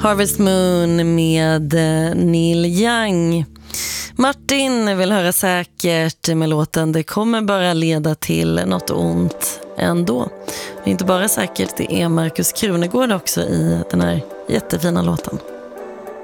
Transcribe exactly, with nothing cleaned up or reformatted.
Harvest Moon med Neil Young. Martin vill höra säkert med låten Det kommer bara leda till något ont ändå. Det är inte bara säkert, det är Markus Krunegård också i den här jättefina låten.